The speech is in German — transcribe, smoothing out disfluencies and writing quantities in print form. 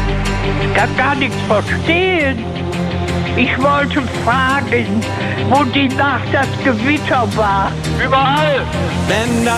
Ich kann gar nichts verstehen. Ich wollte fragen, wo die Nacht das Gewitter war. Überall! Wenn das